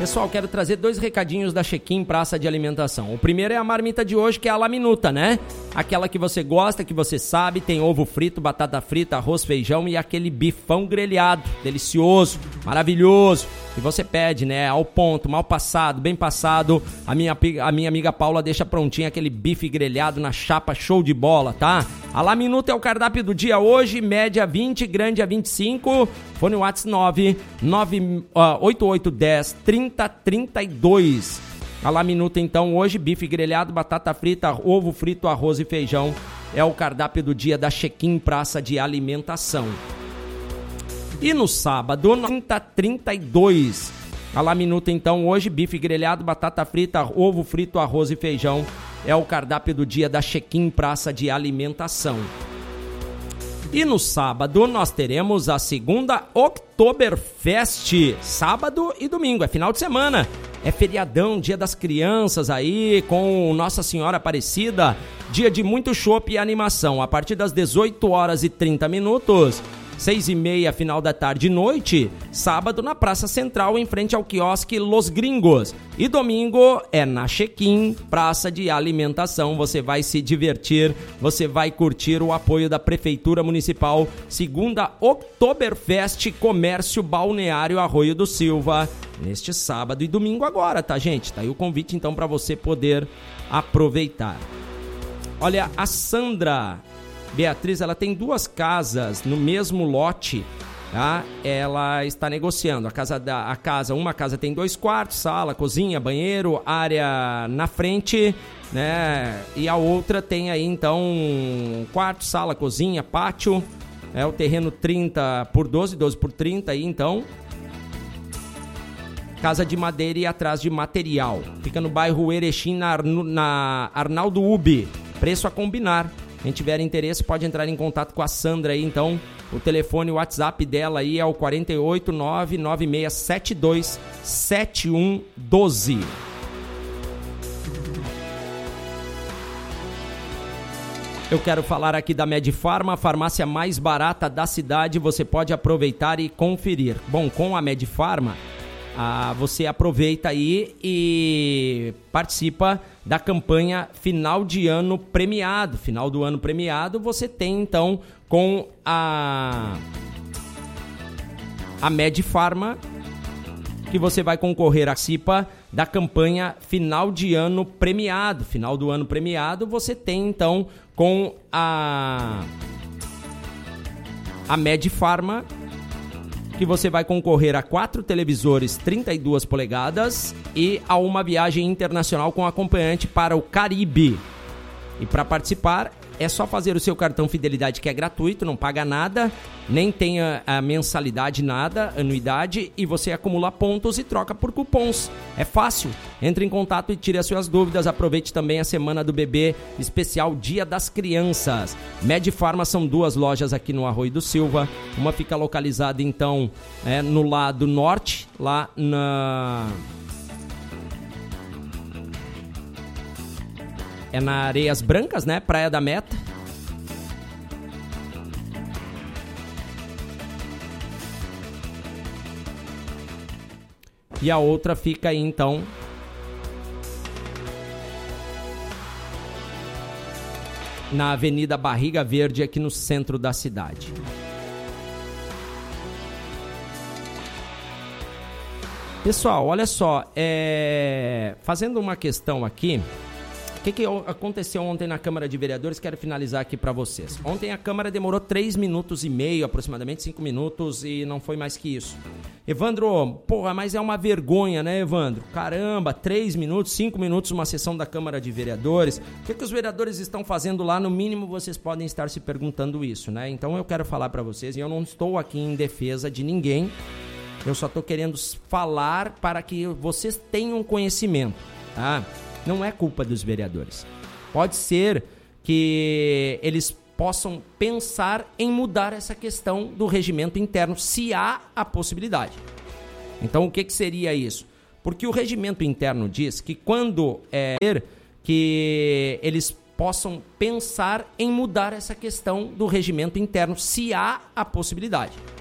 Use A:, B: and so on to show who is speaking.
A: Pessoal, quero trazer 2 recadinhos da Check-in Praça de Alimentação. O primeiro é a marmita de hoje, que é a laminuta, né? Aquela que você gosta, que você sabe, tem ovo frito, batata frita, arroz, feijão e aquele bifão grelhado, delicioso, maravilhoso. E você pede, né, ao ponto, mal passado, bem passado. A minha amiga Paula deixa prontinho aquele bife grelhado na chapa, show de bola, tá? A laminuta é o cardápio do dia hoje, média 20, grande a 25. Fone WhatsApp 98810 3032. A laminuta então hoje, bife grelhado, batata frita, ovo frito, arroz e feijão. É o cardápio do dia da Check-in Praça de Alimentação. E no sábado, 3032. A laminuta então hoje, bife grelhado, batata frita, ovo frito, arroz e feijão. É o cardápio do dia da Check-in Praça de Alimentação. E no sábado nós teremos a segunda Oktoberfest, sábado e domingo, é final de semana. É feriadão, dia das crianças aí, com Nossa Senhora Aparecida, dia de muito chopp e animação. A partir das 18h30, 6h30, final da tarde e noite, sábado na Praça Central, em frente ao quiosque Los Gringos. E domingo é na Check-in Praça de Alimentação. Você vai se divertir, você vai curtir o apoio da Prefeitura Municipal, segunda Oktoberfest Comércio Balneário Arroio do Silva, neste sábado e domingo agora, tá, gente? Tá aí o convite, então, para você poder aproveitar. Olha, a Sandra Beatriz, ela tem 2 casas no mesmo lote, tá? Ela está negociando. Uma casa tem 2 quartos, sala, cozinha, banheiro, área na frente, né? E a outra tem aí, então, quarto, sala, cozinha, pátio. É o terreno 30 por 12, 12 por 30 aí, então. Casa de madeira e atrás de material. Fica no bairro Erechim, na Arnaldo Ubi. Preço a combinar. Quem tiver interesse pode entrar em contato com a Sandra aí, então. O telefone, o WhatsApp dela aí é o 48996727112. Eu quero falar aqui da Medifarma, a farmácia mais barata da cidade. Você pode aproveitar e conferir. Bom, com a Medifarma, você aproveita aí e participa da campanha Final de Ano Premiado. Final do ano premiado, você tem então com a Medifarma, que você vai concorrer, participa da campanha Final de Ano Premiado. Final do ano premiado, você tem então com a Medifarma, que você vai concorrer a 4 televisores 32 polegadas e a uma viagem internacional com acompanhante para o Caribe. E para participar, é só fazer o seu cartão Fidelidade, que é gratuito, não paga nada, nem tem a mensalidade, nada, anuidade, e você acumula pontos e troca por cupons. É fácil. Entre em contato e tire as suas dúvidas. Aproveite também a Semana do Bebê, especial Dia das Crianças. Medifarma, são 2 lojas aqui no Arroio do Silva. Uma fica localizada, então, no lado norte, lá na Areias Brancas, né? Praia da Meta. E a outra fica aí, então, na Avenida Barriga Verde, aqui no centro da cidade. Pessoal, olha só, fazendo uma questão aqui. O que aconteceu ontem na Câmara de Vereadores? Quero finalizar aqui para vocês. Ontem a Câmara demorou 3 minutos e meio, aproximadamente 5 minutos, e não foi mais que isso. Evandro, porra, mas é uma vergonha, né, Evandro? Caramba, 3 minutos, 5 minutos uma sessão da Câmara de Vereadores. O que os vereadores estão fazendo lá? No mínimo vocês podem estar se perguntando isso, né? Então eu quero falar para vocês, e eu não estou aqui em defesa de ninguém, eu só estou querendo falar para que vocês tenham conhecimento, tá? Não é culpa dos vereadores. Pode ser que eles possam pensar em mudar essa questão do regimento interno, se há a possibilidade. Então, o que seria isso? Porque o regimento interno diz que quando que eles possam pensar em mudar essa questão do regimento interno, se há a possibilidade.